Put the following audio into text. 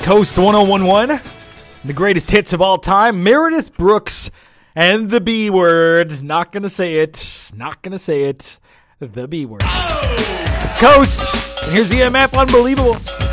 Coast 1011, the greatest hits of all time, Meredith Brooks and the B word. Not gonna say it. The B word. It's Coast. And here's the EMF Unbelievable.